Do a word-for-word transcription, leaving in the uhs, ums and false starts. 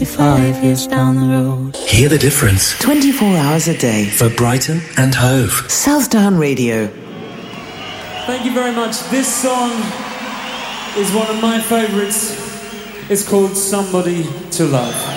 Five years down the road. Hear the difference. twenty-four hours a day. For Brighton and Hove. Southdown Radio. Thank you very much. This song is one of my favourites. It's called Somebody to Love.